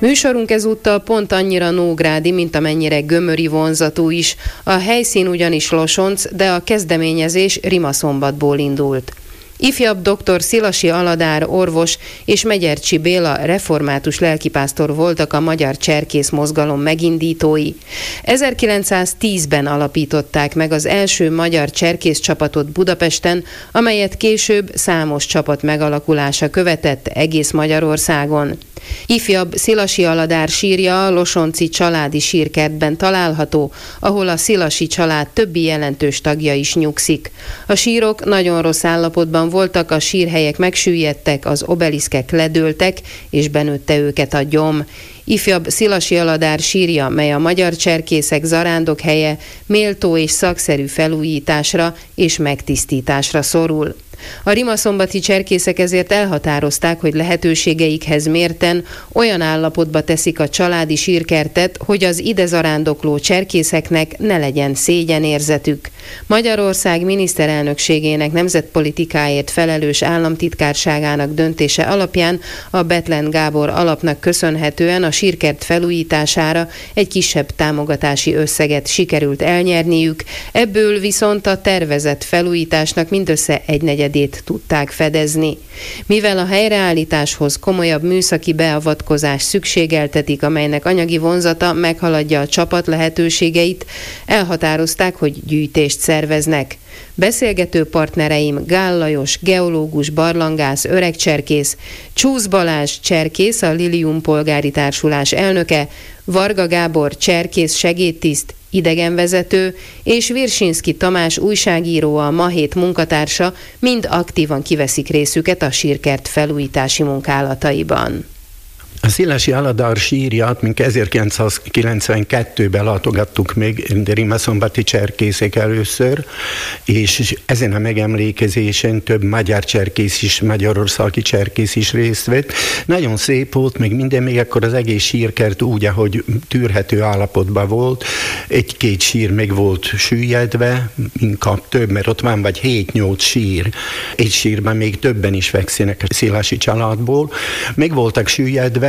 Műsorunk ezúttal pont annyira nógrádi, mint amennyire gömöri vonzatú is. A helyszín ugyanis Losonc, de a kezdeményezés Rimaszombatból indult. Ifjabb dr. Szilasi Aladár orvos és Megyercsi Béla református lelkipásztor voltak a magyar cserkész mozgalom megindítói. 1910-ben alapították meg az első magyar cserkész csapatot Budapesten, amelyet később számos csapat megalakulása követett egész Magyarországon. Ifjabb Szilasi Aladár sírja a losonci családi sírkertben található, ahol a Szilasi család többi jelentős tagja is nyugszik. A sírok nagyon rossz állapotban voltak, a sírhelyek megsüllyedtek, az obeliszkek ledőltek, és benőtte őket a gyom. Ifjabb Szilasi Aladár sírja, mely a magyar cserkészek zarándokhelye, méltó és szakszerű felújításra és megtisztításra szorul. A rimaszombathi cserkészek ezért elhatározták, hogy lehetőségeikhez mérten olyan állapotba teszik a családi sírkertet, hogy az ide zarándokló cserkészeknek ne legyen szégyenérzetük. Magyarország miniszterelnökségének nemzetpolitikáért felelős államtitkárságának döntése alapján a Bethlen Gábor alapnak köszönhetően a sírkert felújítására egy kisebb támogatási összeget sikerült elnyerniük, ebből viszont a tervezett felújításnak mindössze egynegyedét tudták fedezni. Mivel a helyreállításhoz komolyabb műszaki beavatkozás szükségeltetik, amelynek anyagi vonzata meghaladja a csapat lehetőségeit, elhatározták, hogy gyűjtést szerveznek. Beszélgető partnereim Gál Lajos, geológus, barlangász, öregcserkész, Csúsz Balázs cserkész, a Lilium Polgári Társulás elnöke, Varga Gábor cserkész segédtiszt, idegenvezető, és Virsinszky Tamás újságíró, a Ma Hét munkatársa mind aktívan kiveszik részüket a sírkert felújítási munkálataiban. A Szilasi Aladár sírját, mint 1992-ben látogattuk még rimaszombathi cserkészek először, és ezen a megemlékezésen több magyar cserkész is, magyarországi cserkész is részt vett. Nagyon szép volt, meg minden, még akkor az egész sírkert úgy, ahogy tűrhető állapotban volt. Egy-két sír meg volt süllyedve, inkább több, mert ott van vagy 7-8 sír. Egy sírban még többen is fekszenek a Szilasi családból. Meg voltak süllyedve,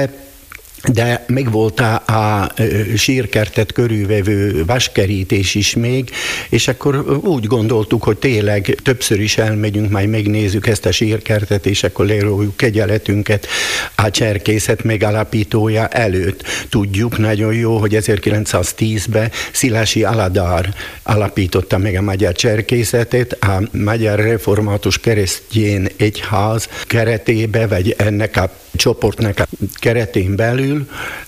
de meg volt a sírkertet körülvevő vaskerítés is még, és akkor úgy gondoltuk, hogy tényleg többször is elmegyünk, majd megnézzük ezt a sírkertet, és akkor leróljuk kegyeletünket a cserkészet megalapítója előtt. Tudjuk nagyon jó, hogy 1910-ben Szilasi Aladár alapította meg a magyar cserkészetet, a Magyar Református Keresztény Egyház keretébe, vagy ennek a csoportnak a keretén belül,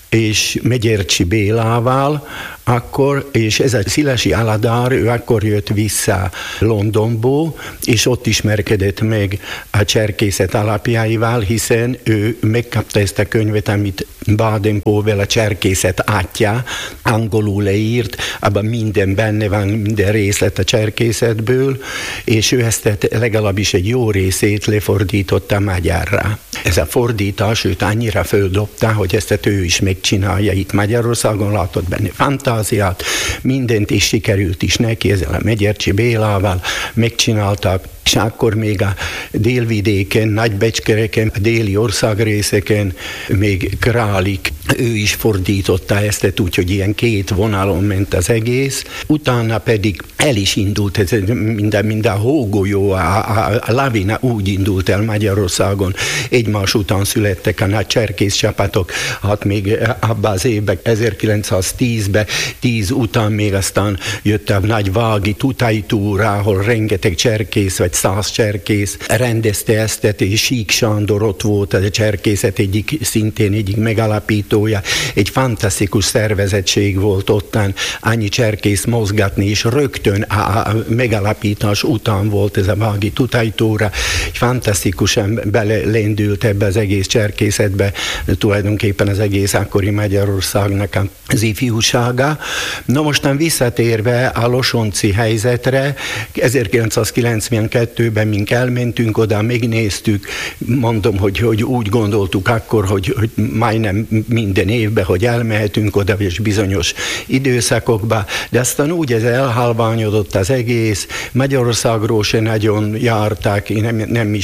és Megyercsi Bélával, akkor, és ez a Szilasi Aladár, ő akkor jött vissza Londonból, és ott ismerkedett meg a cserkészet alapjaival, hiszen ő megkapta ezt a könyvet, amit Baden-Powell, a cserkészet átja, angolul leírt, abban minden benne van, minden részlet a cserkészetből, és ő ezt legalábbis egy jó részét lefordította magyarra. Ez a fordítás őt annyira földobta, hogy ezt ő is megcsinálja itt Magyarországon, látott benne fantáziát, mindent is sikerült is neki, ezzel a Megyercsi Bélával megcsináltak, és akkor még a délvidéken, Nagybecskereken, a déli országrészeken, még Králik, ő is fordította ezt, úgyhogy ilyen két vonalon ment az egész. Utána pedig el is indult, ez mind a hógolyó, a lavina úgy indult el Magyarországon. Egymás után születtek a nagy cserkész csapatok, hát még abban az évben, 1910-ben, 10 után még aztán jött a nagy vági tutai túra, ahol rengeteg cserkész, vagy 100 cserkész rendezte ezt, és Sík Sándor ott volt, a cserkészet szintén egyik megalapítója. Egy fantasztikus szervezettség volt ottan, annyi cserkész mozgatni, és rögtön a megalapítás után volt ez a vági tutajtóra. Fantasztikusan belendült ebbe az egész cserkészetbe, tulajdonképpen az egész akkori Magyarországnak az ifjúsága. Na mostan visszatérve a losonci helyzetre, 1992-ben mink elmentünk oda, megnéztük, mondom, hogy úgy gondoltuk akkor, hogy majdnem minden évben, hogy elmehetünk oda, és bizonyos időszakokba, de aztán úgy ez elhalványodott az egész, Magyarországról se nagyon járták, nem is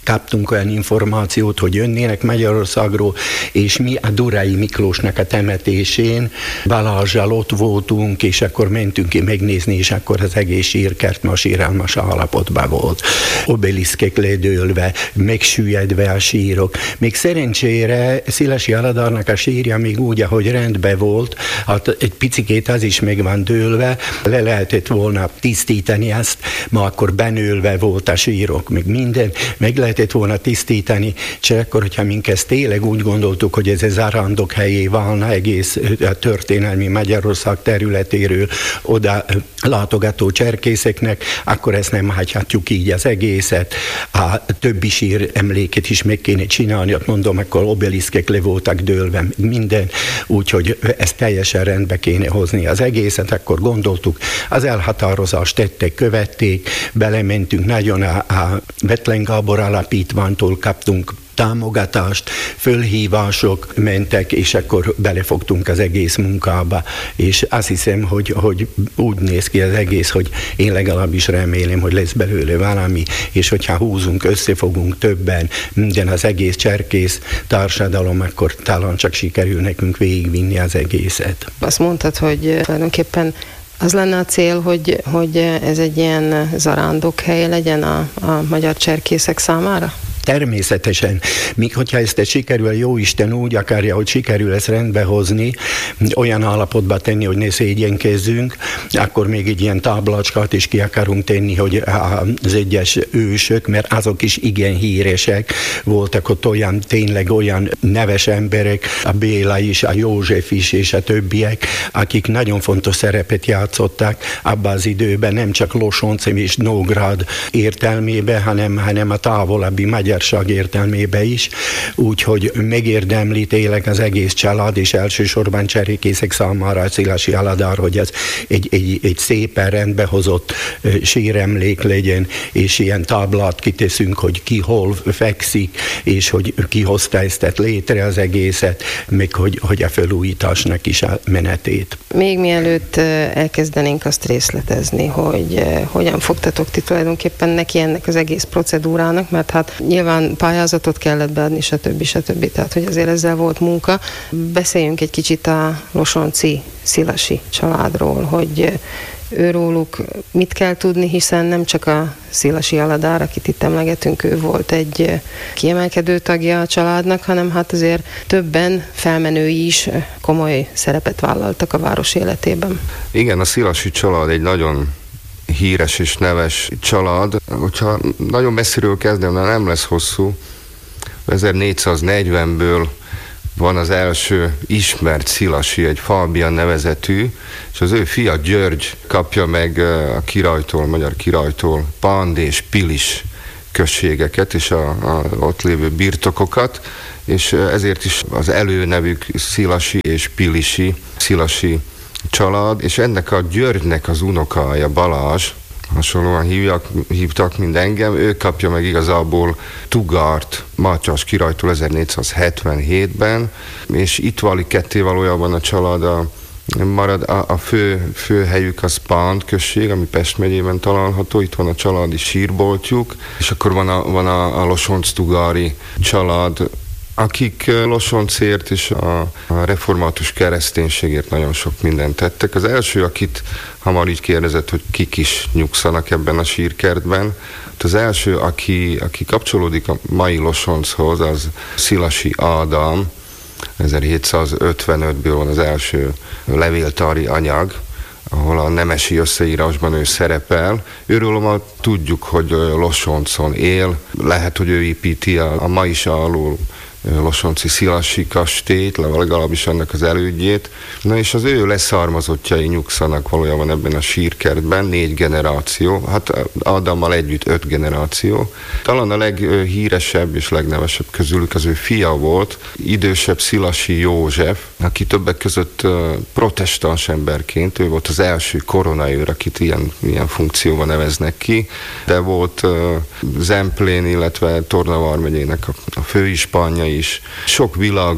kaptunk olyan információt, hogy jönnének Magyarországról, és mi a Durai Miklósnak a temetésén Balázsral ott voltunk, és akkor mentünk ki megnézni, és akkor az egész sírkert ma síralmas állapotban volt. Obeliszkek ledőlve, megsüllyedve a sírok. Még szerencsére Szilasi Aladárnak a sírja még úgy, ahogy rendben volt, hát egy picikét az is meg van dőlve, le lehetett volna tisztítani ezt, ma akkor benőlve volt a sírok, meg minden, meg lehetett volna tisztítani, csak akkor, hogyha minket tényleg úgy gondoltuk, hogy ez zarándok helyé válna egész a történelmi Magyarország területéről oda látogató cserkészeknek, akkor ezt nem hagyhatjuk így az egészet. A többi sír emléket is meg kéne csinálni, ott mondom, akkor obeliszkek le voltak dőlve, minden, úgyhogy ezt teljesen rendbe kéne hozni az egészet, akkor gondoltuk, az elhatározást tettek, követték, belementünk nagyon a Bethlen Gábor alapítványtól kaptunk támogatást, fölhívások mentek, és akkor belefogtunk az egész munkába, és azt hiszem, hogy úgy néz ki az egész, hogy én legalábbis remélem, hogy lesz belőle valami, és hogyha húzunk, összefogunk többen, minden az egész cserkész társadalom, akkor talán csak sikerül nekünk végigvinni az egészet. Azt mondtad, hogy tulajdonképpen az lenne a cél, hogy ez egy ilyen zarándokhely legyen a magyar cserkészek számára? Természetesen, míg hogyha ezt sikerül, Jóisten úgy akarja, hogy sikerül ezt rendbe hozni, olyan állapotba tenni, hogy ne szégyenkezzünk, akkor még egy ilyen táblacskát is ki akarunk tenni, hogy az egyes ősök, mert azok is igen híresek voltak ott tényleg olyan neves emberek, a Béla is, a József is, és a többiek, akik nagyon fontos szerepet játszottak abban az időben, nem csak Losonc és Nógrád értelmében, hanem a távolabbi magyar értelmébe is, úgyhogy megérdemli tényleg az egész család, és elsősorban cserkészek számára a Szilasi Aladár, hogy ez egy szépen rendbehozott síremlék legyen, és ilyen táblát kiteszünk, hogy ki hol fekszik, és hogy ki hozta ezt létre az egészet, meg hogy a felújításnak is a menetét. Még mielőtt elkezdenénk azt részletezni, hogy hogyan fogtatok ti tulajdonképpen neki ennek az egész procedúrának, mert hát nyilván pályázatot kellett beadni, stb. Tehát, hogy azért ezzel volt munka. Beszéljünk egy kicsit a losonci Szilasi családról, hogy őróluk mit kell tudni, hiszen nem csak a Szilasi Aladár, akit itt emlegetünk, ő volt egy kiemelkedő tagja a családnak, hanem hát azért többen felmenői is komoly szerepet vállaltak a város életében. Igen, a Szilasi család egy nagyon híres és neves család. Hogyha nagyon messziről kezdem, de nem lesz hosszú, 1440-ből van az első ismert Szilasi, egy Fábián nevezetű, és az ő fia György kapja meg a királytól, magyar királytól Pand és Pilis községeket és a ott lévő birtokokat, és ezért is az előnevük Szilasi és Pilisi, Szilasi család, és ennek a Györgynek az unokája Balázs, hasonlóan hívtak, mint engem, ő kapja meg igazából Tugárt Mátyás királytól 1477-ben, és itt válik ketté valójában a család, marad a fő helyük az Pand község, ami Pest megyében található, itt van a családi sírboltjuk, és akkor van a Losonc-tugári család, akik Losoncért és a református kereszténységért nagyon sok mindent tettek. Az első, akit hamar így kérdezett, hogy kik is nyugszanak ebben a sírkertben, az első, aki kapcsolódik a mai Losonchoz, az Szilasi Ádám, 1755-ből van az első levéltári anyag, ahol a nemesi összeírásban ő szerepel. Őről ma tudjuk, hogy Losoncon él, lehet, hogy ő építi a ma is álló losonci Szilasi kastélyt, legalábbis annak az elődjét. Na és az ő leszármazottjai nyugszanak valójában ebben a sírkertben, 4 generáció, hát Ádámmal együtt 5 generáció. Talán a leghíresebb és legnevesebb közülük az ő fia volt, idősebb Szilasi József, aki többek között protestáns emberként, ő volt az első koronaőr, akit ilyen funkcióban neveznek ki, de volt Zemplén, illetve Torna vármegyének a főispánja is. Sok világi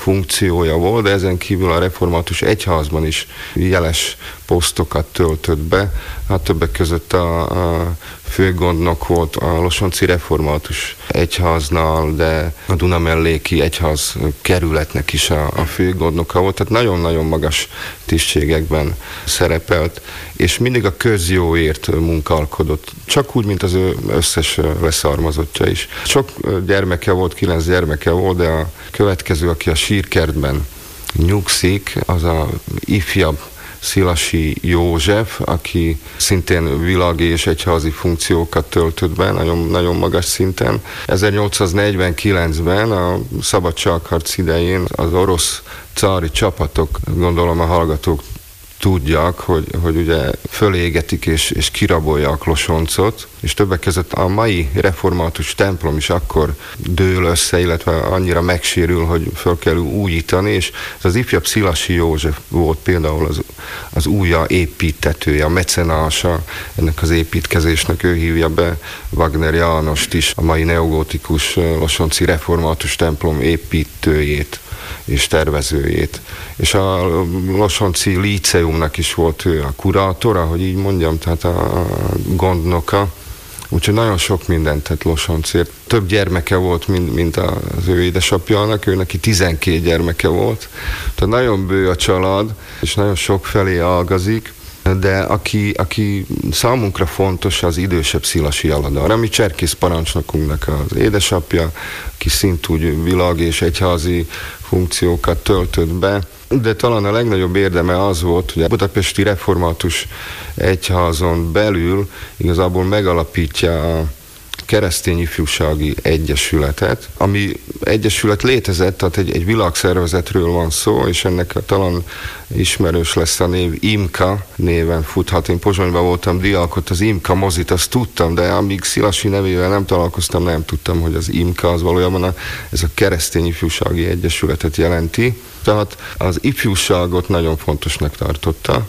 funkciója volt, de ezen kívül a református egyházban is jeles posztokat töltött be. Hát többek között a főgondnok volt a Losonci Református Egyháznál, de a Dunamelléki Egyház kerületnek is a főgondnoka volt, tehát nagyon-nagyon magas tisztségekben szerepelt, és mindig a közjóért munkálkodott, csak úgy, mint az ő összes leszármazottja is. Sok gyermeke volt, 9 gyermeke volt, de a következő, aki a sírkertben nyugszik, az a ifjabb Szilasi József, aki szintén világi és egyházi funkciókat töltött be, nagyon, nagyon magas szinten. 1849-ben a szabadságharc idején az orosz cári csapatok, gondolom a hallgatók tudják, hogy ugye fölégetik és kirabolják Losoncot, és többek között a mai református templom is akkor dől össze, illetve annyira megsérül, hogy föl kell újítani, és ez az ifjabb Szilasi József volt például az újja építetője, a mecenása ennek az építkezésnek, ő hívja be Wagner Jánost is, a mai neogótikus losonci református templom építőjét és tervezőjét. És a Losonci Líceumnak is volt ő a kurátora, hogy így mondjam, tehát a gondnoka. Úgyhogy nagyon sok mindent tett Losoncért. Több gyermeke volt, mint az ő édesapjának, ő neki 12 gyermeke volt. Tehát nagyon bő a család, és nagyon sok felé ágazik. De aki számunkra fontos, az idősebb Szilasi Aladár, ami cserkész parancsnokunknak az édesapja, aki szintúgy világ és egyházi funkciókat töltött be. De talán a legnagyobb érdeme az volt, hogy a budapesti református egyházon belül igazából megalapítja a Keresztény Ifjúsági Egyesületet, ami egyesület létezett, tehát egy világszervezetről van szó, és ennek talán ismerős lesz a név, IMKA néven futhat. Én Pozsonyban voltam diákot, az IMKA mozit, azt tudtam, de amíg Szilasi nevével nem találkoztam, nem tudtam, hogy az IMKA az valójában ez a Keresztény Ifjúsági Egyesületet jelenti. Tehát az ifjúságot nagyon fontosnak tartotta,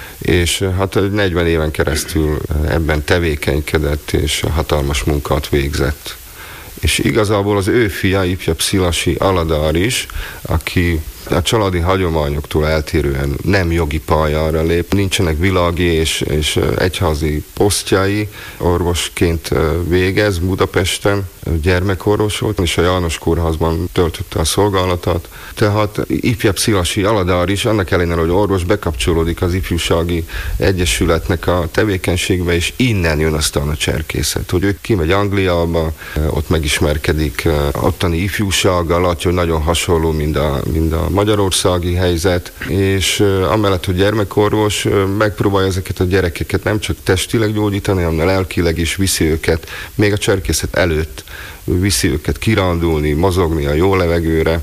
és hát 40 éven keresztül ebben tevékenykedett, és hatalmas munkát végzett. És igazából az ő fia, ifjabb Szilasi Aladár is, aki a családi hagyományoktól eltérően nem jogi pályára lép, nincsenek világi és egyházi posztjai, orvosként végez Budapesten, gyermekorvos volt, és a János Kórházban töltötte a szolgálatát. Tehát ifjabb Szilasi Aladár is, annak ellenére, hogy orvos, bekapcsolódik az ifjúsági egyesületnek a tevékenységbe, és innen jön aztán a cserkészet, hogy ő kimegy Angliába, ott megismerkedik ottani ifjúsággal, látja, hogy nagyon hasonló, mint a magyarországi helyzet, és amellett, hogy gyermekorvos, megpróbálja ezeket a gyerekeket nem csak testileg gyógyítani, hanem lelkileg is viszi őket, még a cserkészet előtt viszi őket kirándulni, mozogni a jó levegőre,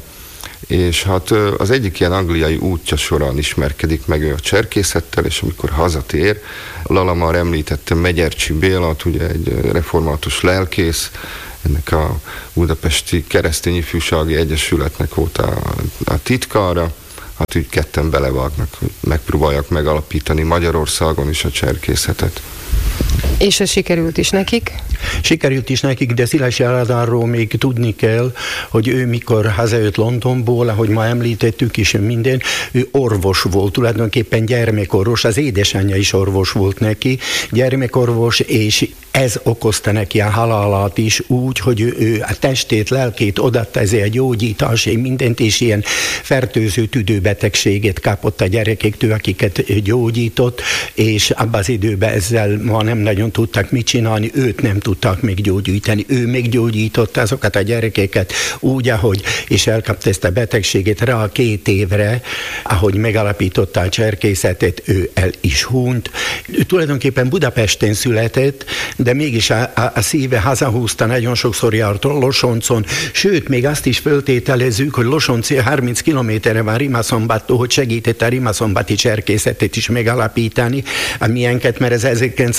és hát az egyik ilyen angliai útja során ismerkedik meg ő a cserkészettel, és amikor hazatér, Lala már említette Megyercsi Bélát, ugye egy református lelkész, ennek a budapesti Keresztény Ifjúsági Egyesületnek volt a titkára, hát úgy ketten belevágnak, hogy megpróbálják megalapítani Magyarországon is a cserkészetet. És ez sikerült is nekik? Sikerült is nekik, de Szilasi Aladárról még tudni kell, hogy ő mikor hazajött Londonból, ahogy ma említettük is minden, ő orvos volt, tulajdonképpen gyermekorvos, az édesanyja is orvos volt neki, gyermekorvos, és ez okozta neki a halálát is úgy, hogy ő a testét, lelkét odatta ezért a gyógyítás, mindent, és ilyen fertőző tüdőbetegséget kapott a gyerekektől, akiket gyógyított, és abban az időben ezzel ma nem nagyon tudtak mit csinálni, őt nem tudtak meggyógyítani. Ő meggyógyította azokat a gyerekeket úgy, ahogy, és elkapta ezt a betegséget rá a 2 évre, ahogy megalapította a cserkészetet, ő el is hunyt. Ő tulajdonképpen Budapesten született, de mégis a szíve hazahúzta, nagyon sokszor járt Losoncon, sőt, még azt is föltételezzük, hogy Losonci 30 kilométerre van Rimaszombattól, hogy segítette a rimaszombati cserkészetet is megalapítani, amilyenket, mert ez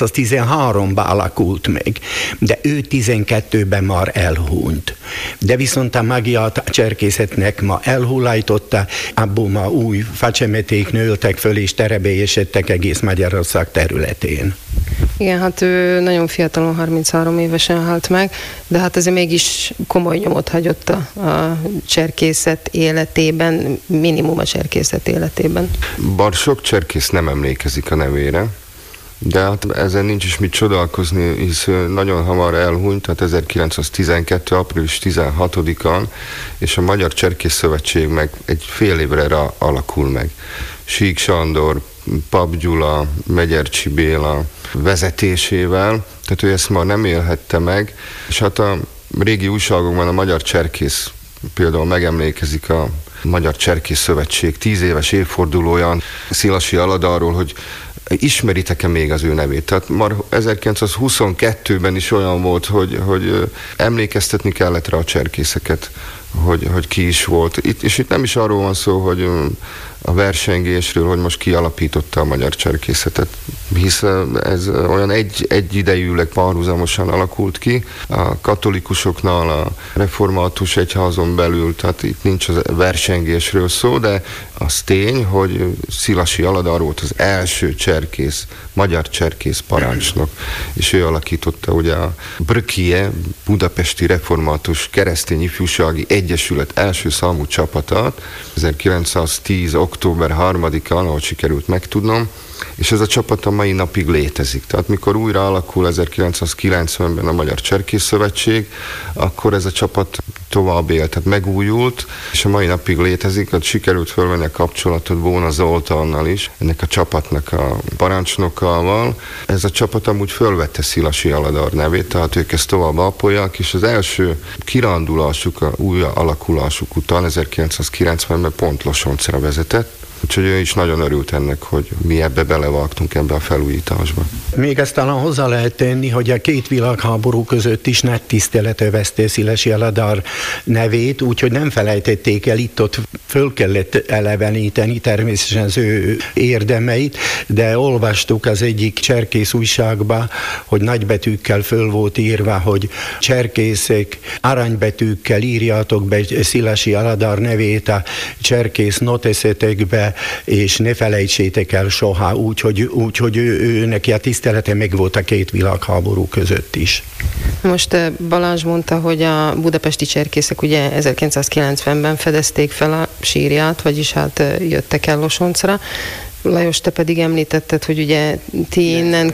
1913-ban alakult meg. De ő 12-ben már elhunyt. De viszont a magiát a cserkészetnek ma elhullajtotta, abból ma új facsemeték nőltek föl és terebélyesedtek egész Magyarország területén. Igen, hát ő nagyon fiatalon, 33 évesen halt meg, de hát azért mégis komoly nyomot hagyott a cserkészet életében, minimum a cserkészet életében. Bár sok cserkész nem emlékezik a nevére, de hát ezen nincs is mit csodálkozni, hisz nagyon hamar elhunyt, tehát 1912. április 16-án, és a Magyar Cserkész Szövetség meg egy fél évre alakul meg. Sík Sándor, Pap Gyula, Megyercsi Béla vezetésével, tehát ő ezt már nem élhette meg, és hát a régi újságokban a Magyar Cserkész például megemlékezik a Magyar Cserkész Szövetség 10 éves évfordulóján Szilasi Aladarról, hogy ismeritek-e még az ő nevét? Tehát már 1922-ben is olyan volt, hogy emlékeztetni kellett rá a cserkészeket, hogy ki is volt. És itt nem is arról van szó, hogy a versengésről, hogy most ki alapította a magyar cserkészetet, hisz ez olyan egyidejűleg párhuzamosan alakult ki. A katolikusoknál, a református egyházon belül, tehát itt nincs a versengésről szó, de az tény, hogy Szilasi Aladár volt az első cserkész, magyar cserkész parancsnok, és ő alakította ugye a Brökie, Budapesti Református Keresztény Ifjúsági Egyesület első számú csapatát, 1910. október 3-án, ahogy sikerült megtudnom, és ez a csapat a mai napig létezik. Tehát mikor újra alakul 1990-ben a Magyar Cserkész Szövetség, akkor ez a csapat tovább élt, tehát megújult, és a mai napig létezik, hogy sikerült fölvenni a kapcsolatot Bóna Zoltánnal is, ennek a csapatnak a parancsnokával. Ez a csapat amúgy fölvette Szilasi Aladár nevét, tehát ők ezt tovább ápolják, és az első kirándulásuk, a új alakulásuk után 1990-ben pont Losoncra vezetett. Úgyhogy ő is nagyon örült ennek, hogy mi ebbe belevágtunk ebbe a felújításba. Még ezt talán hozzá lehet tenni, hogy a két világháború között is nagy tisztelet övezte Szilasi Aladár nevét, úgyhogy nem felejtették el, itt-ott föl kellett eleveníteni természetesen az ő érdemeit, de olvastuk az egyik cserkész újságba, hogy nagybetűkkel föl volt írva, hogy cserkészek, aranybetűkkel írjátok be Szilasi Aladár nevét a cserkész noteszetekbe, és ne felejtsétek el soha, úgyhogy ő neki a tisztelete meg volt a két világháború között is. Most Balázs mondta, hogy a budapesti cserkészek ugye 1990-ben fedezték fel a sírját, vagyis hát jöttek el Losoncra. Lajos, te pedig említetted, hogy ugye ti innen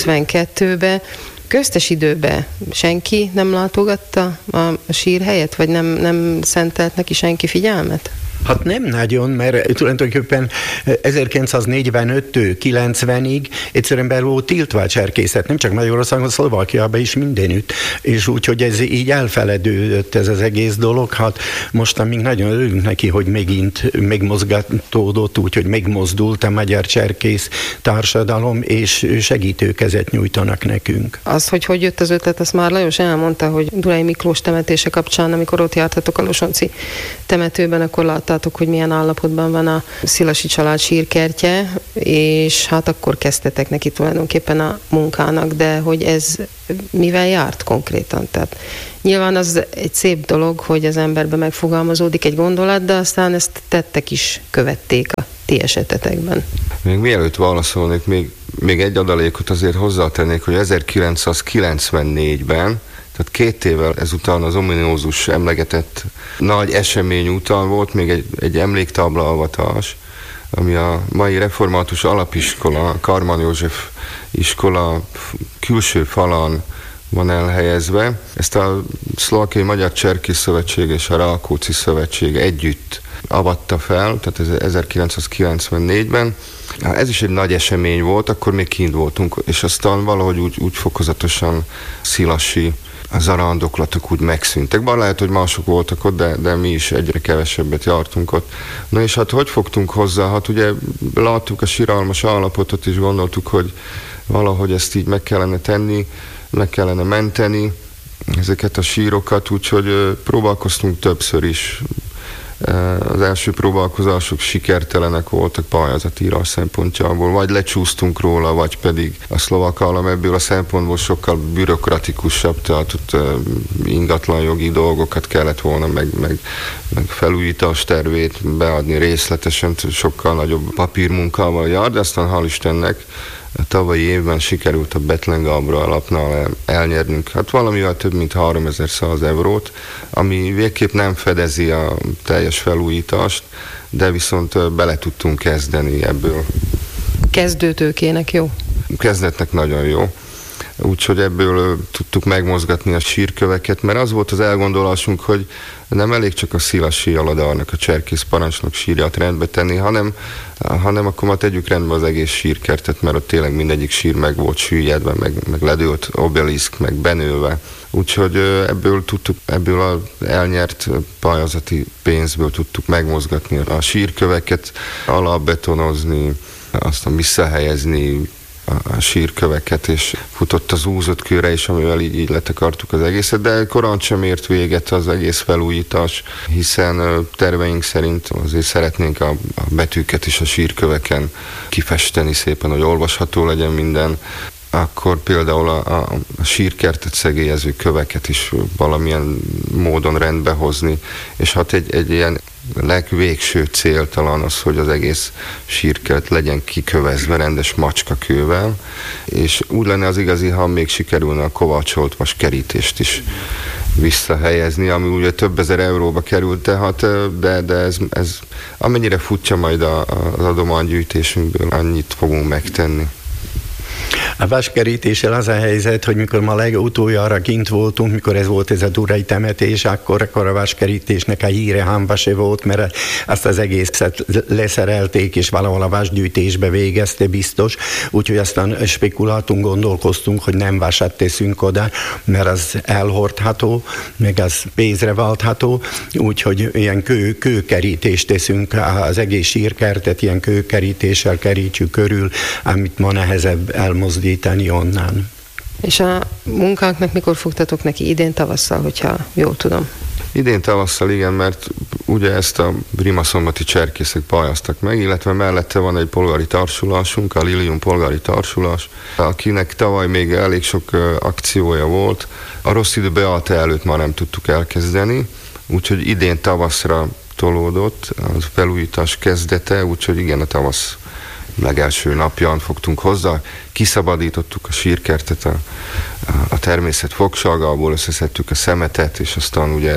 92-ben köztes időben senki nem látogatta a sírhelyet, vagy nem szentelt neki senki figyelmet? Hát nem nagyon, mert tulajdonképpen 1945-től 90-ig egyszerűen be volt tiltva a cserkészet, nem csak Magyarországon, Szlovákiában is mindenütt, és úgyhogy ez így elfeledődött ez az egész dolog, hát most amíg nagyon örülünk neki, hogy megint megmozgatódott, úgyhogy megmozdult a magyar cserkész társadalom, és segítőkezet nyújtanak nekünk. Az, hogy jött az ötlet, azt már Lajos elmondta, hogy Durai Miklós temetése kapcsán, amikor ott jártatok a losonci temetőben, akkor láttátok, hogy milyen állapotban van a Szilasi család sírkertje, és hát akkor kezdtetek neki tulajdonképpen a munkának, de hogy ez mivel járt konkrétan? Tehát nyilván az egy szép dolog, hogy az emberben megfogalmazódik egy gondolat, de aztán ezt tettek is követték a ti esetetekben. Még mielőtt válaszolnék, még egy adalékot azért hozzátennék, hogy 1994-ben, tehát 2 évvel ezután az ominózus emlegetett nagy esemény után volt még egy emléktáblaavatás, ami a mai református alapiskola, Kármán József iskola külső falán van elhelyezve. Ezt a Szlovákiai Magyar Cserkész Szövetség és a Rákóczi Szövetség együtt avatta fel, tehát ez 1994-ben. Ez is egy nagy esemény volt, akkor még kint voltunk, és aztán valahogy úgy fokozatosan Szilasi zarándoklatok úgy megszűntek. Bár lehet, hogy mások voltak ott, de mi is egyre kevesebbet jártunk ott. Na és hát hogy fogtunk hozzá? Hát ugye láttuk a siralmas állapotot, és gondoltuk, hogy valahogy ezt így meg kellene tenni, meg kellene menteni ezeket a sírokat, úgyhogy próbálkoztunk többször is. Az első próbálkozások sikertelenek voltak pályázatírás szempontjából, vagy lecsúsztunk róla, vagy pedig a szlovák állam ebből a szempontból sokkal bürokratikusabb, tehát ott ingatlanjogi dolgokat kellett volna, meg felújítás tervét beadni részletesen, sokkal nagyobb papírmunkával jár, de aztán hál' Istennek A tavalyi évben sikerült a Bethlen Gábor alapnál elnyernünk hát valamivel több mint 3100 eurót, ami végképp nem fedezi a teljes felújítást, de viszont bele tudtunk kezdeni ebből. Kezdőtőkének jó? Kezdetnek nagyon jó. Úgyhogy ebből tudtuk megmozgatni a sírköveket, mert az volt az elgondolásunk, hogy nem elég csak a Szilasi Aladárnak, a cserkész parancsnok sírját rendbe tenni, hanem akkor már tegyük rendbe az egész sírkertet, mert ott tényleg mindegyik sír meg volt süllyedve, meg ledőlt obeliszk, meg benőve. Úgyhogy ebből az elnyert pályázati pénzből tudtuk megmozgatni a sírköveket, alapbetonozni, aztán visszahelyezni a sírköveket, és futott az úzott kőre is, amivel így letakartuk az egészet, de korán sem ért véget az egész felújítás, hiszen terveink szerint azért szeretnénk a betűket is a sírköveken kifesteni szépen, hogy olvasható legyen minden. Akkor például a sírkertet szegélyező köveket is valamilyen módon rendbe hozni, és hát egy ilyen legvégső cél talán az, hogy az egész sírkert legyen kikövezve rendes macskakővel, és úgy lenne az igazi, ha még sikerülne a kovácsolt vas kerítést is visszahelyezni, ami ugye több ezer euróba került, de ez amennyire futja majd az adománygyűjtésünkből, annyit fogunk megtenni. A vaskerítéssel az a helyzet, hogy mikor ma legutoljára kint voltunk, mikor ez volt ez a durai temetés, akkor a vaskerítésnek a híre hamba se volt, mert azt az egészet leszerelték, és valahol a vasgyűjtésbe végezte biztos, úgyhogy aztán spekuláltunk, gondolkoztunk, hogy nem vasat teszünk oda, mert az elhordható, meg az pénzre váltható, úgyhogy ilyen kőkerítést teszünk, az egész sírkertet ilyen kőkerítéssel kerítjük körül, amit ma nehezebb elmozdítani onnan. És a munkánknak mikor fogtatok neki? Idén tavasszal, hogyha jól tudom. Idén tavasszal, igen, mert ugye ezt a rimaszombati cserkészek pályáztak meg, illetve mellette van egy polgári társulásunk, a Lilium polgári társulás, akinek tavaly még elég sok akciója volt. A rossz idő beállta előtt már nem tudtuk elkezdeni, úgyhogy idén tavaszra tolódott a felújítás kezdete, úgyhogy igen, a tavasz legelső napján fogtunk hozzá, kiszabadítottuk a sírkertet a természet fogságából, összeszedtük a szemetet, és aztán ugye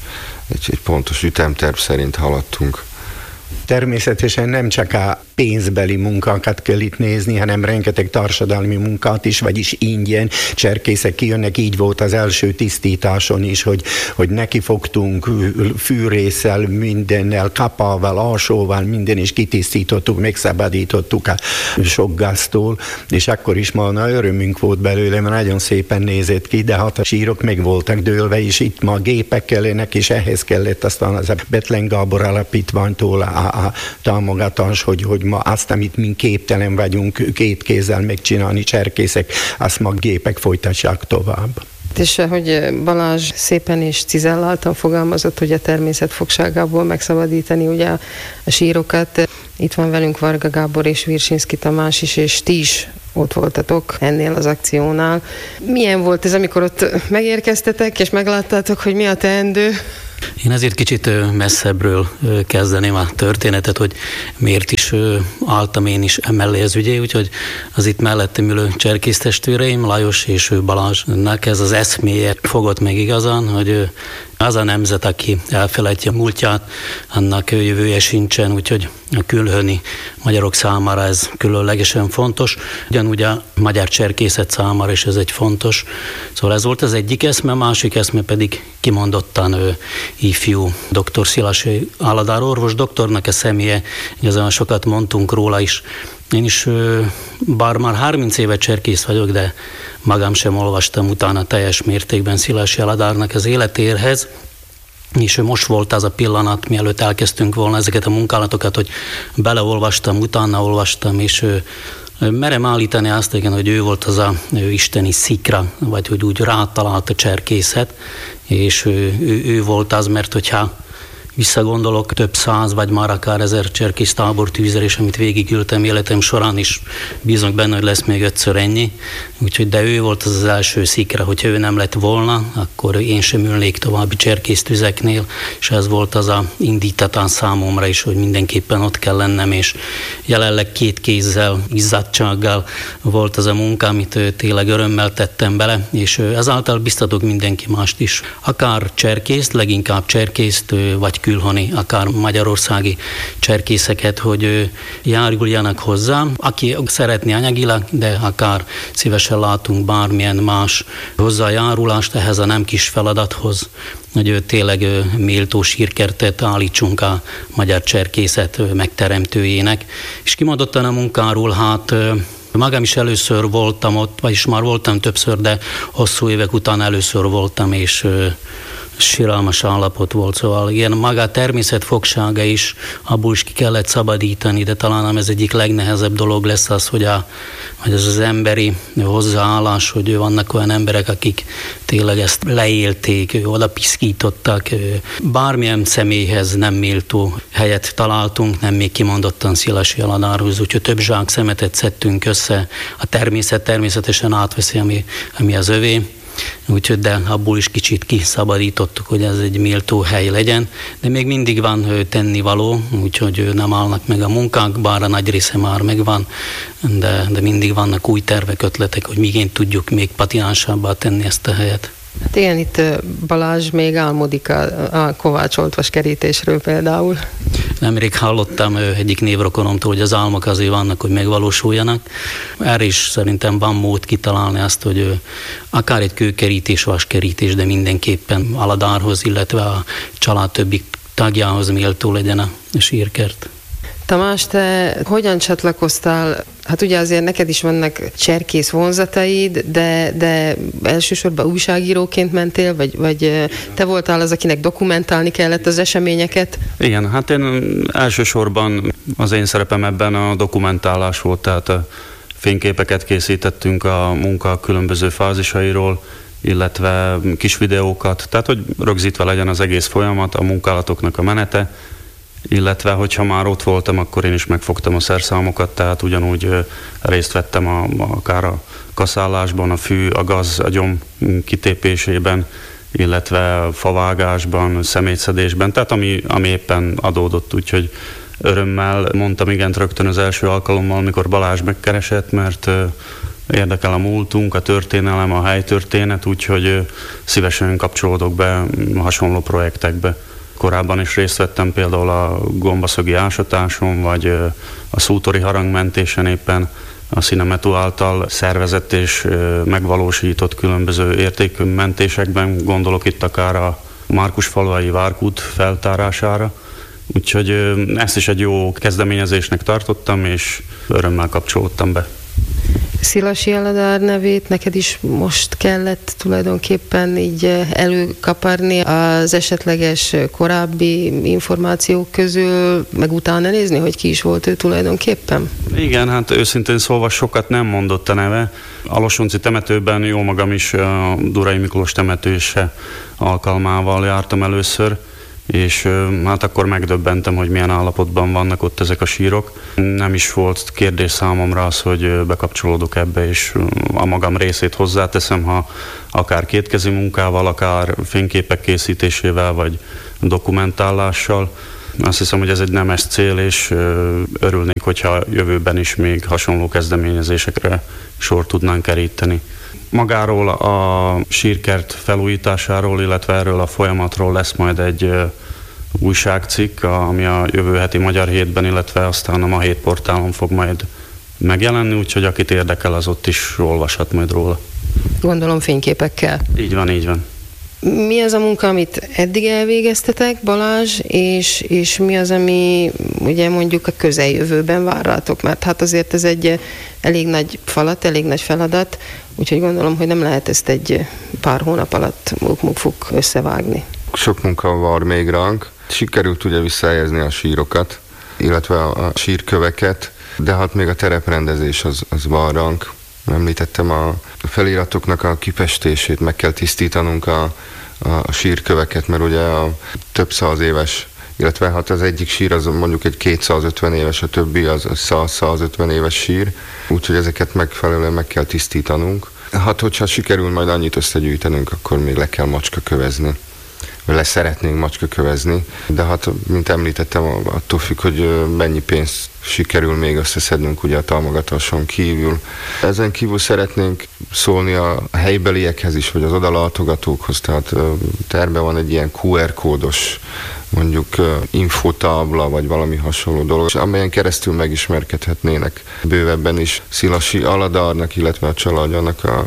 egy pontos ütemterv szerint haladtunk. Természetesen nem csak a pénzbeli munkákat kell itt nézni, hanem rengeteg társadalmi munkát is, vagyis ingyen cserkészek kijönnek, így volt az első tisztításon is, hogy nekifogtunk fűrésszel, mindennel, kapával, alsóval, minden is kitisztítottuk, megszabadítottuk a sok gáztól, és akkor is ma örömünk volt belőle, mert nagyon szépen nézett ki, de hát a sírok meg voltak dőlve, és itt ma gépek kellenek, és ehhez kellett aztán az a Bethlen Gábor alapítványtól a támogatás, hogy ma azt, amit mi képtelen vagyunk két kézzel megcsinálni cserkészek, azt ma gépek folytassák tovább. És hogy Balázs szépen és cizelláltan fogalmazott, hogy a természet fogságából megszabadítani ugye a sírokat. Itt van velünk Varga Gábor és Virsinszky Tamás is, és ti is ott voltatok ennél az akciónál. Milyen volt ez, amikor ott megérkeztetek, és megláttátok, hogy mi a teendő? Én ezért kicsit messzebbről kezdeném a történetet, hogy miért is álltam én is emellé az ügyé, úgyhogy az itt mellettem ülő cserkésztestvéreim, Lajos és Balázsnak ez az eszméje fogott meg igazán, hogy az a nemzet, aki elfelejtje a múltját, annak jövője sincsen, úgyhogy a külhöni magyarok számára ez különlegesen fontos. Ugyanúgy a magyar cserkészet számára is ez egy fontos. Szóval ez volt az egyik eszme, a másik eszme pedig kimondottan ifjú dr. Szilasi Aladár orvos doktornak a személye, igazán sokat mondtunk róla is. Én is, bár már 30 éve cserkész vagyok, de magam sem olvastam utána teljes mértékben Szilasi Aladárnak az életérhez, és most volt az a pillanat, mielőtt elkezdtünk volna ezeket a munkálatokat, hogy beleolvastam, utána olvastam, és merem állítani azt, igen, hogy ő volt az a isteni szikra, vagy hogy úgy rátalált a cserkészet, és ő volt az, mert hogyha visszagondolok, több száz, vagy már akár 1000 cserkész tábortűzerés, amit végigültem életem során is, bízok benne, hogy lesz még 5-ször ennyi. Úgyhogy de ő volt az első szikra, hogyha ő nem lett volna, akkor én sem ülnék további cserkésztüzeknél, és ez volt az a indítatás számomra is, hogy mindenképpen ott kell lennem, és jelenleg 2 kézzel, izzadtsággal volt az a munka, amit tényleg örömmel tettem bele, és ezáltal biztatok mindenki mást is. Akár cserkészt, leginkább cserkészt, vagy külhoni, akár magyarországi cserkészeket, hogy járuljanak hozzá. Aki szeretné anyagilag, de akár szívesen látunk bármilyen más hozzájárulást ehhez a nem kis feladathoz, hogy tényleg méltó sírkertet állítsunk a magyar cserkészet megteremtőjének. És kimondottan a munkáról, hát magam is először voltam ott, vagyis már voltam többször, de hosszú évek után először voltam, és siralmas állapot volt, szóval ilyen maga a természet fogsága is, abból is ki kellett szabadítani, de talán ez egyik legnehezebb dolog lesz az, hogy ez az emberi hozzáállás, hogy vannak olyan emberek, akik tényleg ezt leélték, oda piszkítottak, bármilyen személyhez nem méltó helyet találtunk, nem még kimondottan Szilasi Aladárhoz, úgyhogy több zsák szemetet szedtünk össze, a természet természetesen átveszi, ami az övé. Úgyhogy de abból is kicsit kiszabadítottuk, hogy ez egy méltó hely legyen, de még mindig van tennivaló, úgyhogy nem állnak meg a munkák, bár a nagy része már megvan, de mindig vannak új tervek, ötletek, hogy miként tudjuk még patinánsabbá tenni ezt a helyet. Hát igen, itt Balázs még álmodik a Kovács Oltvas kerítésről például. Nemrég hallottam egyik névrokonomtól, hogy az álmok azért vannak, hogy megvalósuljanak. Erre is szerintem van mód kitalálni azt, hogy akár egy kőkerítés, vaskerítés, de mindenképpen Aladárhoz, illetve a család többi tagjához méltó legyen a sírkert. Tamás, te hogyan csatlakoztál? Hát ugye azért neked is vannak cserkész vonzataid, de elsősorban újságíróként mentél, vagy te voltál az, akinek dokumentálni kellett az eseményeket? Igen, hát én elsősorban az én szerepem ebben a dokumentálás volt, tehát a fényképeket készítettünk a munka különböző fázisairól, illetve kis videókat, tehát hogy rögzítve legyen az egész folyamat, a munkálatoknak a menete, illetve hogyha már ott voltam, akkor én is megfogtam a szerszámokat, tehát ugyanúgy részt vettem akár a kaszálásban, a fű, a gaz, a gyom kitépésében, illetve favágásban, szemétszedésben, tehát ami éppen adódott, úgyhogy örömmel mondtam igent rögtön az első alkalommal, amikor Balázs megkeresett, mert érdekel a múltunk, a történelem, a helytörténet, úgyhogy szívesen kapcsolódok be hasonló projektekbe. Korábban is részt vettem például a gombaszögi ásatáson, vagy a szútori harangmentésen éppen a Cinemetu által szervezett és megvalósított különböző értékmentésekben, gondolok itt akár a Márkusfalvai várkút feltárására. Úgyhogy ezt is egy jó kezdeményezésnek tartottam, és örömmel kapcsolódtam be. Szilasi Aladár nevét neked is most kellett tulajdonképpen így előkaparni az esetleges korábbi információk közül, meg utána nézni, hogy ki is volt ő tulajdonképpen? Igen, hát őszintén szólva sokat nem mondott a neve. A Losonci temetőben jó magam is a Durai Miklós temetőse alkalmával jártam először, és hát akkor megdöbbentem, hogy milyen állapotban vannak ott ezek a sírok. Nem is volt kérdés számomra az, hogy bekapcsolódok ebbe, és a magam részét hozzáteszem, ha akár kétkezi munkával, akár fényképek készítésével, vagy dokumentálással. Azt hiszem, hogy ez egy nemes cél, és örülnék, hogyha jövőben is még hasonló kezdeményezésekre sor tudnánk keríteni. Magáról a sírkert felújításáról, illetve erről a folyamatról lesz majd egy újságcikk, ami a jövő heti Magyar Hétben, illetve aztán a Ma Hét portálon fog majd megjelenni, úgyhogy akit érdekel, az ott is olvashat majd róla. Gondolom fényképekkel. Így van, így van. Mi az a munka, amit eddig elvégeztetek, Balázs, és mi az, ami ugye mondjuk a közeljövőben vár rátok? Mert hát azért ez egy elég nagy falat, elég nagy feladat, úgyhogy gondolom, hogy nem lehet ezt egy pár hónap alatt mukfuk összevágni. Sok munka vár még ránk. Sikerült ugye visszahelyezni a sírokat, illetve a sírköveket, de hát még a tereprendezés az vár ránk. Említettem a feliratoknak a kifestését, meg kell tisztítanunk a sírköveket, mert ugye a több száz éves illetve hát az egyik sír az mondjuk egy 250 éves, a többi az 100-150 éves sír, úgyhogy ezeket megfelelően meg kell tisztítanunk. Hát, hogyha sikerül majd annyit összegyűjtenünk, akkor még le kell macskakövezni. Vagy szeretnénk macskakövezni, de hát, mint említettem, attól függ, hogy mennyi pénzt sikerül még összeszednünk ugye a támogatáson kívül. Ezen kívül szeretnénk szólni a helybeliekhez is, vagy az odalátogatókhoz, tehát terve van egy ilyen QR kódos, mondjuk infotábla, vagy valami hasonló dolog, amelyen keresztül megismerkedhetnének bővebben is Szilasi Aladárnak, illetve a családjának a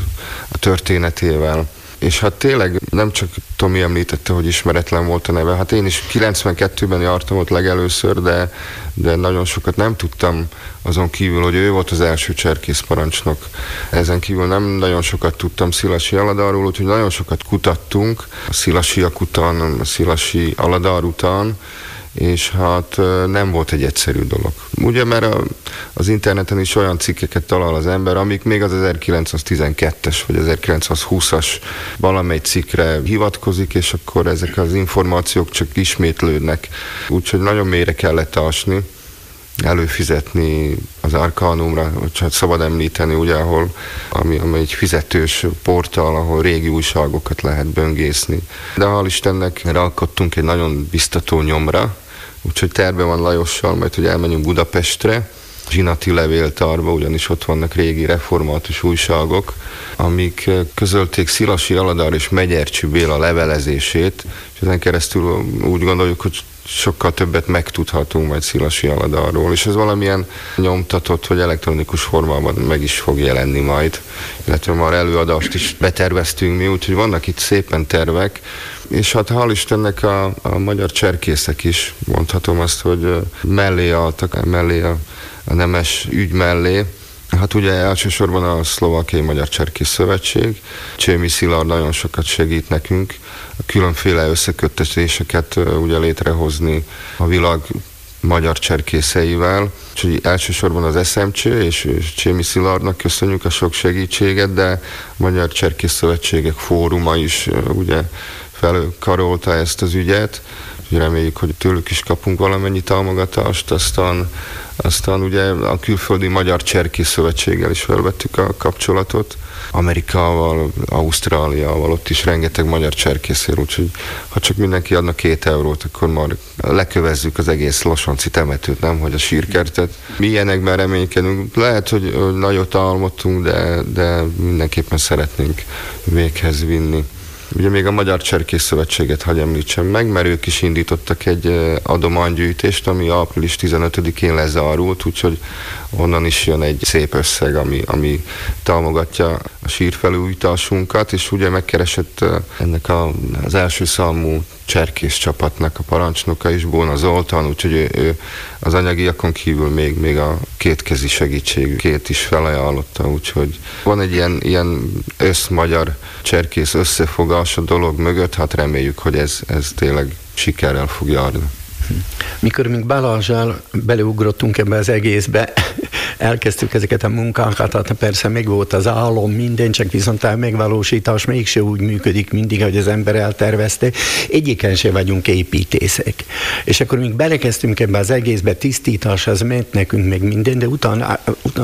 történetével. És hát tényleg nem csak Tomi említette, hogy ismeretlen volt a neve, hát én is 92-ben jártam ott legelőször, de nagyon sokat nem tudtam azon kívül, hogy ő volt az első cserkészparancsnok. Ezen kívül nem nagyon sokat tudtam Szilasi Aladárról, úgyhogy nagyon sokat kutattunk a szilasiak után, a Szilasi Aladár után, és hát nem volt egy egyszerű dolog. Ugye, mert az interneten is olyan cikkeket talál az ember, amik még az 1912-es vagy 1920-as valamely cikkre hivatkozik, és akkor ezek az információk csak ismétlődnek. Úgyhogy nagyon mélyre kellett ásni, előfizetni az Arcanumra, csak szabad említeni, ugye, ami egy fizetős portál, ahol régi újságokat lehet böngészni. De hál' Istennek ráakadtunk egy nagyon biztató nyomra, úgyhogy terve van Lajossal, majd hogy elmenjünk Budapestre, Zsinati levéltárba, ugyanis ott vannak régi református újságok, amik közölték Szilasi Aladár és Megyercsy Béla levelezését, és ezen keresztül úgy gondoljuk, hogy sokkal többet megtudhatunk majd Szilasi Aladárról, és ez valamilyen nyomtatott, vagy elektronikus formában meg is fog jelenni majd, illetve már előadást is beterveztünk mi, úgyhogy vannak itt szépen tervek, és hát hál' Istennek a magyar cserkészek is, mondhatom azt, hogy mellé álltak, mellé a nemes ügy mellé. Hát ugye elsősorban a Szlovákiai Magyar Cserkész Szövetség, Csémi Szilárd nagyon sokat segít nekünk, a különféle összeköttetéseket ugye létrehozni a világ magyar cserkészeivel. Úgyhogy elsősorban az SMC és Csémi Szilárdnak köszönjük a sok segítséget, de a Magyar Cserkész Szövetségek Fóruma is ugye felkarolta ezt az ügyet. Reméljük, hogy tőlük is kapunk valamennyi támogatást, aztán ugye a külföldi Magyar Cserkész Szövetséggel is felvettük a kapcsolatot, Amerikával, Ausztráliával, ott is rengeteg magyar cserkész él, úgyhogy ha csak mindenki adna 2 eurót, akkor már lekövezzük az egész Losonci temetőt, nem, hogy a sírkertet. Mi ilyenekben reménykedünk. Lehet, hogy nagyot álmodtunk, de mindenképpen szeretnénk véghez vinni. Ugye még a Magyar Cserkész Szövetséget hadd említsem meg, mert ők is indítottak egy adománygyűjtést, ami április 15-én lezárult, úgyhogy onnan is jön egy szép összeg, ami támogatja a sírfelújításunkat, és ugye megkeresett ennek az első számú cserkész csapatnak a parancsnoka is, Bóna Zoltán, úgyhogy ő az anyagiakon kívül még a kétkezi segítségét is felajánlotta, úgyhogy van egy ilyen összmagyar cserkész összefogás a dolog mögött, hát reméljük, hogy ez tényleg sikerrel fog járni. Mikor még Balázsal beleugrottunk ebbe az egészbe, elkezdtük ezeket a munkákat, hát persze meg volt az álom, minden, csak viszont a megvalósítás mégse úgy működik mindig, hogy az ember eltervezte. Egyiken se vagyunk építészek. És akkor még belekezdtünk ebbe az egészbe, tisztítás, az ment nekünk meg minden, de utána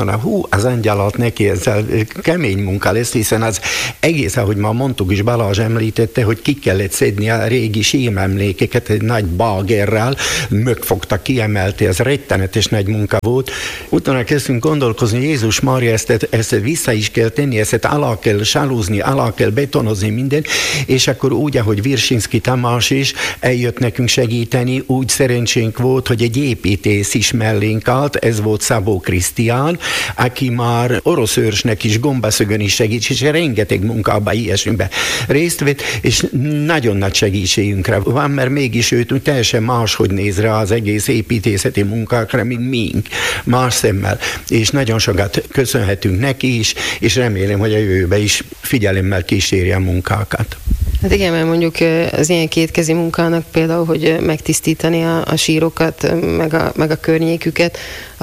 az angyalat neki, ezzel kemény munka lesz, hiszen az egész, ahogy már mondtuk is, Balázs említette, hogy ki kellett szedni a régi símemlékeket egy nagy bágerrel, mögfogta, kiemelti, ez rettenetes nagy munka volt. Utána kezdtünk gondolkozni, Jézus Mária, ezt vissza is kell tenni, ezt alá kell salúzni, alá kell betonozni minden, és akkor úgy, ahogy Virsinszky Tamás is eljött nekünk segíteni, úgy szerencsénk volt, hogy egy építész is mellénk állt, ez volt Szabó Krisztián, aki már orosz őrsnek is, Gombaszögön is segít, és rengeteg munkába, ilyesmiben részt vett, és nagyon nagy segítségünkre van, mert mégis őt teljesen máshogy néz rá az egész építészeti munkákra, mint mink, más szemmel, és nagyon sokat köszönhetünk neki is, és remélem, hogy a jövőben is figyelemmel kíséri a munkákat. Hát igen, mert mondjuk az ilyen kétkezi munkának például, hogy megtisztítani a sírokat, meg a környéküket,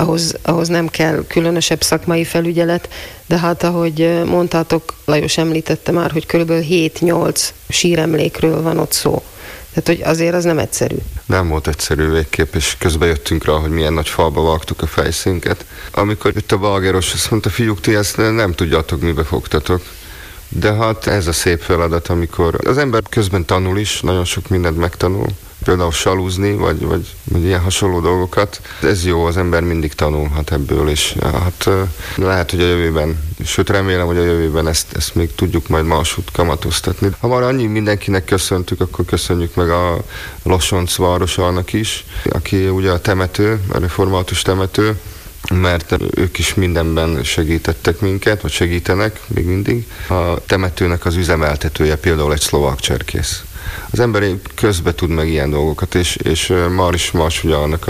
ahhoz nem kell különösebb szakmai felügyelet, de hát ahogy mondtátok, Lajos említette már, hogy körülbelül 7-8 síremlékről van ott szó. Tehát, hogy azért az nem egyszerű. Nem volt egyszerű végképp, és közben jöttünk rá, hogy milyen nagy falba vágtuk a fejszénket. Amikor jött a balgeros, azt mondta, fiúk, ti ezt nem tudjátok, mibe fogtatok. De hát ez a szép feladat, amikor az ember közben tanul is, nagyon sok mindent megtanul, például salúzni, vagy ilyen hasonló dolgokat. Ez jó, az ember mindig tanulhat ebből, és hát lehet, hogy a jövőben, sőt remélem, hogy a jövőben ezt még tudjuk majd máshogy kamatoztatni. Ha már annyi mindenkinek köszöntük, akkor köszönjük meg a Losonc városának is, aki ugye a temető, a református temető, mert ők is mindenben segítettek minket, vagy segítenek még mindig. A temetőnek az üzemeltetője például egy szlovák cserkész. Az ember közbe tud meg ilyen dolgokat, és már is más ugye annak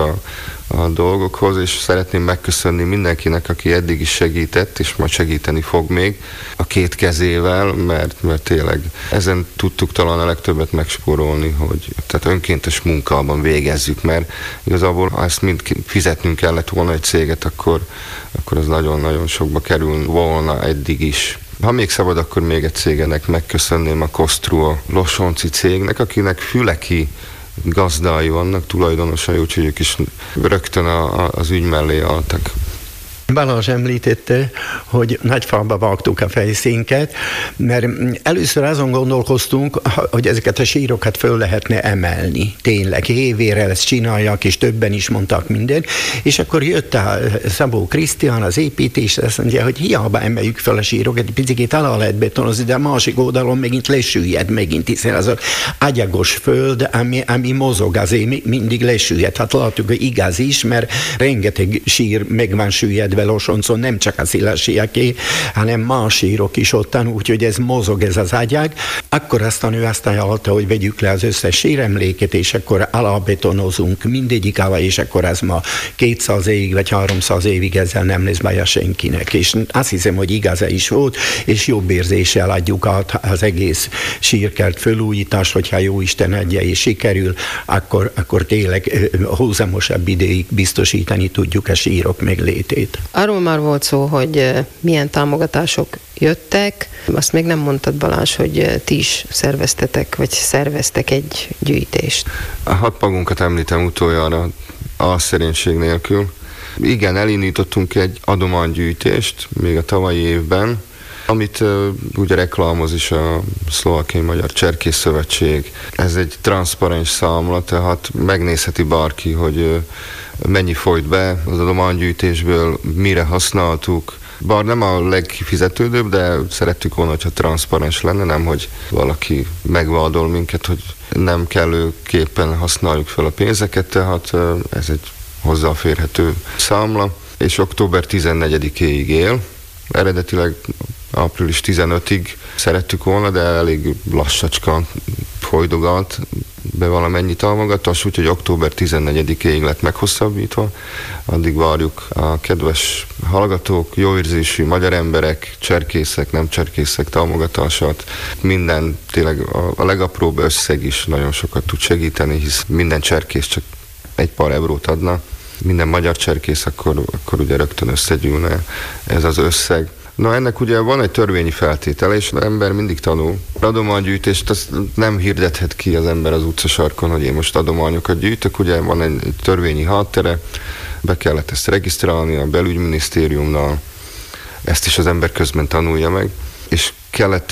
a dolgokhoz, és szeretném megköszönni mindenkinek, aki eddig is segített, és majd segíteni fog még a két kezével, mert tényleg ezen tudtuk talán a legtöbbet megspórolni, hogy tehát önkéntes munkában végezzük, mert igazából ha ezt mind fizetnünk kellett volna egy céget, akkor az nagyon-nagyon sokba kerül volna eddig is. Ha még szabad, akkor még egy cégenek megköszönném a Kostrua losonci cégnek, akinek füleki gazdái vannak, tulajdonosai, úgyhogy ők is rögtön az ügy mellé álltak. Balázs említette, hogy Nagyfalba vágtuk a fejszénket, mert először azon gondolkoztunk, hogy ezeket a sírokat föl lehetne emelni. Tényleg, évére ezt csinálják, és többen is mondtak mindent, és akkor jött a Szabó Krisztián az építés, azt mondja, hogy hiába emeljük fel a sírokat, egy picit alá lehet betonozni, de a másik oldalon megint lesüllyed megint, hiszen az agyagos föld, ami mozog, azért mindig lesüllyed. Hát látjuk, hogy igaz is, mert rengeteg sír meg van süllyedve Losoncon, nem csak a szilasiaké, hanem más sírok is ottan, úgyhogy ez mozog ez az agyag. Akkor aztán ő azt ajánlotta, hogy vegyük le az összes síremléket, és akkor alábetonozunk mindegyik alá, és akkor az ma 200 évig vagy 300 évig ezzel nem lesz baja senkinek. És azt hiszem, hogy igaza is volt, és jobb érzéssel adjuk át az egész sírkert fölújítást, hogyha jó Isten adja és sikerül, akkor tényleg húzamosabb ideig biztosítani tudjuk a sírok meglétét. Arról már volt szó, hogy milyen támogatások jöttek. Azt még nem mondtad, Balázs, hogy ti is szerveztetek, vagy szerveztek egy gyűjtést. A hat magunkat említem utoljára álszerénység nélkül. Igen, elindítottunk egy adománygyűjtést még a tavalyi évben, amit ugye reklámoz is a Szlovákiai Magyar Cserkész Szövetség. Ez egy transzparens számla, tehát megnézheti bárki, hogy mennyi folyt be az adománygyűjtésből, mire használtuk. Bár nem a legkifizetődőbb, de szerettük volna, hogyha transzparens lenne, nem hogy valaki megvádol minket, hogy nem kellőképpen használjuk fel a pénzeket, tehát ez egy hozzáférhető számla, és október 14-éig él. Eredetileg április 15-ig szerettük volna, de elég lassacska folydogált be valamennyi támogatás, úgyhogy október 14-éig lett meghosszabbítva. Addig várjuk a kedves hallgatók, jóérzésű magyar emberek, cserkészek, nem cserkészek támogatását. Minden, tényleg a legapróbb összeg is nagyon sokat tud segíteni, hisz minden cserkész csak egy pár eurót adna. Minden magyar cserkész, akkor ugye rögtön összegyűlne ez az összeg. Na ennek ugye van egy törvényi feltétele, és az ember mindig tanul. Adománygyűjtést azt nem hirdethet ki az ember az utcasarkon, hogy én most adományokat gyűjtök, ugye van egy törvényi háttere, be kellett ezt regisztrálni a belügyminisztériumnál, ezt is az ember közben tanulja meg, és kellett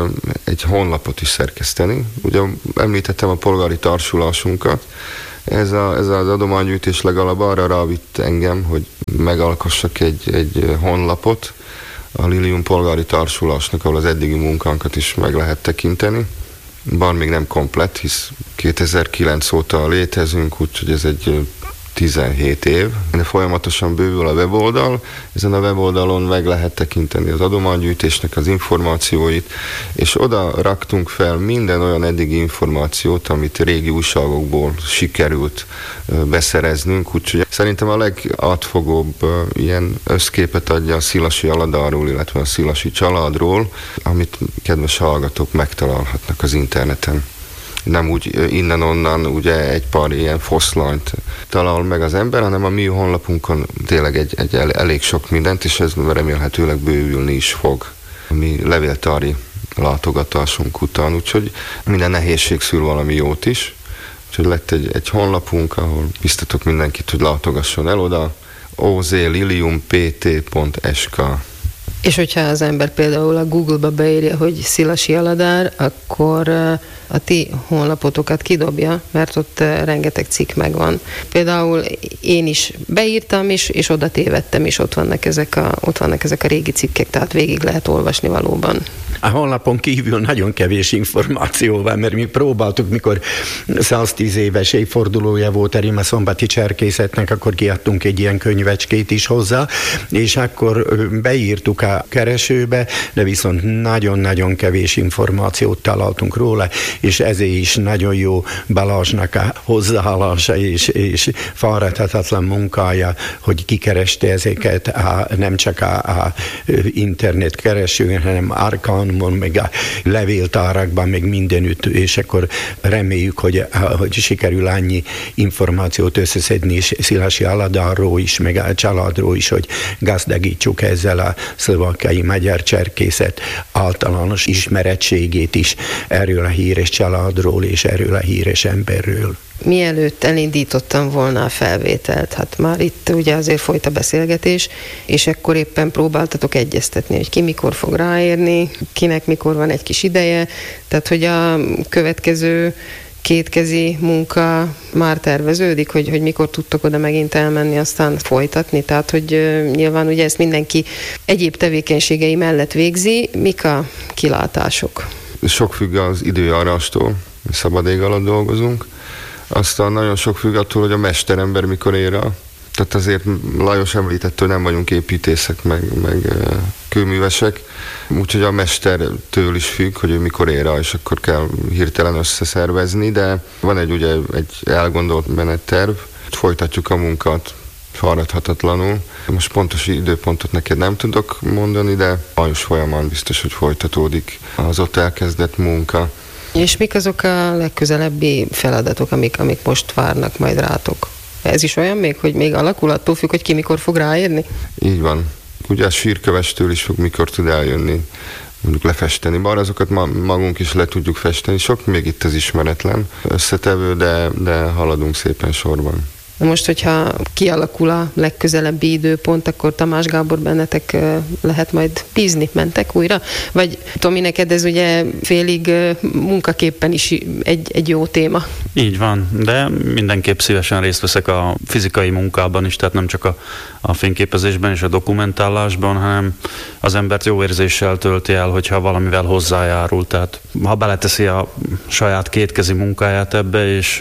egy honlapot is szerkeszteni. Ugye említettem a polgári társulásunkat, ez az adománygyűjtés legalább arra rávitt engem, hogy megalkossak egy honlapot a Lilium polgári társulásnak, ahol az eddigi munkánkat is meg lehet tekinteni. Bár még nem komplett, hisz 2009 óta létezünk, úgyhogy ez egy 17 év. De folyamatosan bővül a weboldal, ezen a weboldalon meg lehet tekinteni az adománygyűjtésnek az információit, és oda raktunk fel minden olyan eddigi információt, amit régi újságokból sikerült beszereznünk, úgyhogy szerintem a legátfogóbb ilyen összképet adja a szilasi aladáról, illetve a szilasi családról, amit kedves hallgatók megtalálhatnak az interneten. Nem úgy innen-onnan ugye egy pár ilyen foszlanyt talál meg az ember, hanem a mi honlapunkon tényleg egy elég sok mindent, és ez remélhetőleg bővülni is fog a mi levéltári látogatásunk után, úgyhogy minden nehézség szül valami jót is. Úgyhogy lett egy honlapunk, ahol biztatok mindenkit, hogy látogasson el oda, ozliliumpt.sk. És hogyha az ember például a Google-ba beírja, hogy Szilasi Aladár, akkor a ti honlapotokat kidobja, mert ott rengeteg cikk megvan. Például én is beírtam, és oda tévedtem, és ott vannak ezek a régi cikkek, tehát végig lehet olvasni valóban. A honlapon kívül nagyon kevés információ van, mert mi próbáltuk, mikor 110 éves évfordulója volt a rimaszombati cserkészetnek, akkor kiadtunk egy ilyen könyvecskét is hozzá, és akkor beírtuk a keresőbe, de viszont nagyon-nagyon kevés információt találtunk róla, és ezért is nagyon jó Balázsnak a hozzáállása és fáradhatatlan munkája, hogy kikereste ezeket nem csak a internet keresőn, hanem Arkánumon, meg a levéltárakban, meg mindenütt, és akkor reméljük, hogy sikerül annyi információt összeszedni, és Szilasi Aladárról is, meg a családról is, hogy gazdagítsuk ezzel a szlovákiai magyar cserkészet általános ismeretségét is erről a híres családról és erről a híres emberről. Mielőtt elindítottam volna a felvételt, hát már itt ugye azért folyt a beszélgetés, és ekkor éppen próbáltatok egyeztetni, hogy ki mikor fog ráérni, kinek mikor van egy kis ideje, tehát hogy a következő kétkezi munka már terveződik, hogy mikor tudtok oda megint elmenni, aztán folytatni, tehát hogy nyilván ugye ezt mindenki egyéb tevékenységei mellett végzi, mik a kilátások? Sok függ az időjárástól, szabad ég alatt dolgozunk, aztán nagyon sok függ attól, hogy a mesterember mikor ér rá. Tehát azért Lajos említette, hogy nem vagyunk építészek, meg kőművesek, úgyhogy a mestertől is függ, hogy ő mikor ér rá, és akkor kell hirtelen összeszervezni, de van egy elgondolt menetterv, folytatjuk a munkát fáradhatatlanul. Most pontos időpontot neked nem tudok mondani, de május folyamán biztos, hogy folytatódik az ott elkezdett munka. És mik azok a legközelebbi feladatok, amik most várnak majd rátok? Ez is olyan még, hogy még alakul, attól függ, hogy ki mikor fog ráérni? Így van. Ugye a sírkövestől is fog mikor tud eljönni, mondjuk lefesteni. Bár azokat magunk is le tudjuk festeni. Sok még itt az ismeretlen összetevő, de haladunk szépen sorban. Na most, hogyha kialakul a legközelebbi időpont, akkor Tamás Gábor, bennetek lehet majd bízni, mentek újra? Vagy Tomi, neked ez ugye félig munkaképpen is egy jó téma? Így van, de mindenképp szívesen részt veszek a fizikai munkában is, tehát nem csak a fényképezésben és a dokumentálásban, hanem az embert jó érzéssel tölti el, hogyha valamivel hozzájárul. Tehát ha beleteszi a saját kétkezi munkáját ebbe, és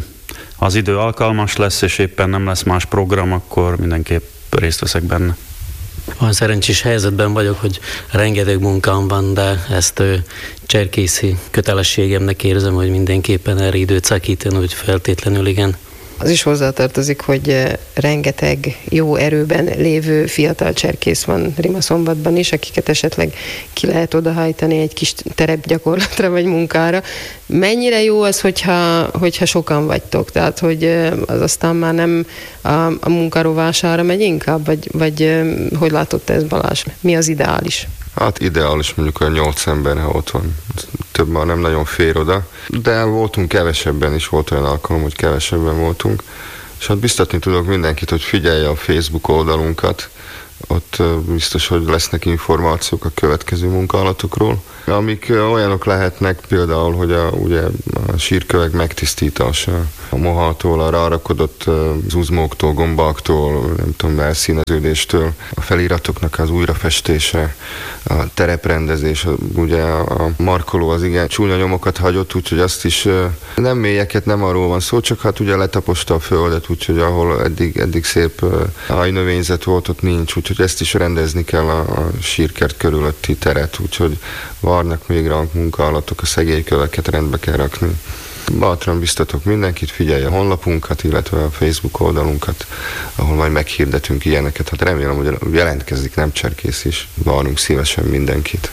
az idő alkalmas lesz, és éppen nem lesz más program, akkor mindenképp részt veszek benne. Olyan szerencsés helyzetben vagyok, hogy rengeteg munkám van, de ezt cserkészi kötelességemnek érzem, hogy mindenképpen erre időt szakítani, hogy feltétlenül igen. Az is hozzátartozik, hogy rengeteg jó erőben lévő fiatal cserkész van Rimaszombatban is, akiket esetleg ki lehet odahajtani egy kis terepgyakorlatra vagy munkára. Mennyire jó az, hogyha sokan vagytok? Tehát, hogy az aztán már nem a munka rovására megy inkább? Vagy hogy látod te ezt, Balázs? Mi az ideális? Hát ideális mondjuk olyan 8 ember, ha ott van. Több már nem nagyon fér oda. De voltunk kevesebben is, volt olyan alkalom, hogy kevesebben voltunk. És hát biztatni tudok mindenkit, hogy figyelje a Facebook oldalunkat. Ott biztos, hogy lesznek információk a következő munkálatokról, amik olyanok lehetnek például, hogy ugye a sírkövek megtisztítása, a mohától, a rárakodott zuzmóktól, gombáktól, nem tudom, elszíneződéstől, a feliratoknak az újrafestése, a tereprendezés, ugye a markoló az igen csúnya nyomokat hagyott, úgyhogy azt is nem mélyeket, nem arról van szó, csak hát ugye letaposta a földet, úgyhogy ahol eddig szép ájnövényzet volt, ott nincs, úgyhogy ezt is rendezni kell a sírkert körülötti teret, úgyhogy várnak még ránk munkálatok, a szegélyköveket rendbe kell rakni. Bátran biztatok mindenkit, figyelje a honlapunkat, illetve a Facebook oldalunkat, ahol majd meghirdetünk ilyeneket. Hát remélem, hogy jelentkezik nem cserkész is. Várunk szívesen mindenkit.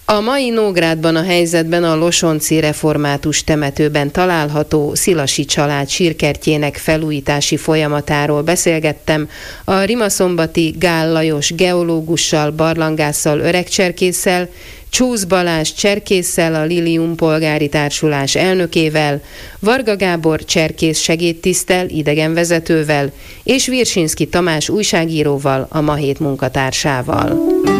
A mai Nógrádban a helyzetben a Losonci református temetőben található Szilasi család sírkertjének felújítási folyamatáról beszélgettem a rimaszombati Gál Lajos geológussal, barlangásszal, öregcserkésszel, Csúsz Balázs cserkésszel, a Lilium Polgári Társulás elnökével, Varga Gábor cserkész segédtiszttel, idegenvezetővel, és Virsinszky Tamás újságíróval, a Ma Hét munkatársával.